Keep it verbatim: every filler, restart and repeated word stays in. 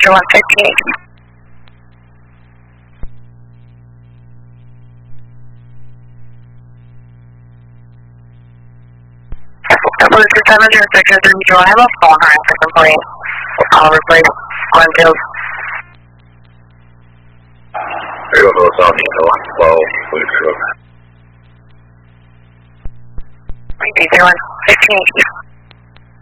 Roger one fifteen. Double two seven zero six zero three Drive, a phone line for complaint. I'll replace Glenfield. Zero North South one twelve, please go. zero one fifteen.